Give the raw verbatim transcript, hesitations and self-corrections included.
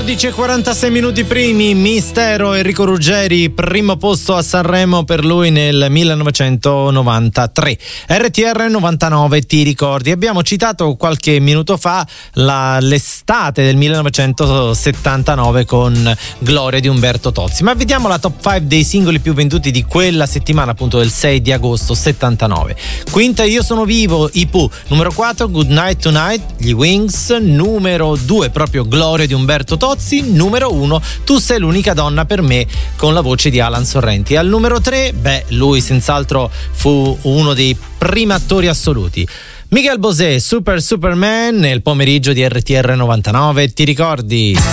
quattordici e quarantasei minuti primi, Mistero, Enrico Ruggeri, primo posto a Sanremo per lui nel millenovecentonovantatré. R T R novantanove, ti ricordi? Abbiamo citato qualche minuto fa la, l'estate del millenovecentosettantanove con Gloria di Umberto Tozzi, ma vediamo la top cinque dei singoli più venduti di quella settimana, appunto del sei di agosto settantanove. Quinta, Io sono vivo, i Pooh. Numero quattro, Good Night Tonight, gli Wings. Numero due, proprio Gloria di Umberto Tozzi. Numero uno, Tu sei l'unica donna per me, con la voce di Alan Sorrenti. Al numero tre, beh, lui senz'altro fu uno dei primi attori assoluti. Miguel Bosé, Super Superman, nel pomeriggio di R T R novantanove, ti ricordi?